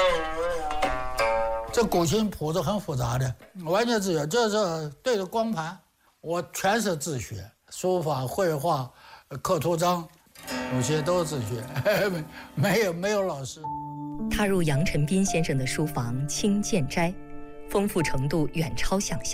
这古琴谱子很复杂的，完全自学，就是对着光盘，我全是自学，书法、绘画、刻图章，有些都自学，没有老师。 踏入杨晨斌先生的书房清剑斋，丰富程度远超想象。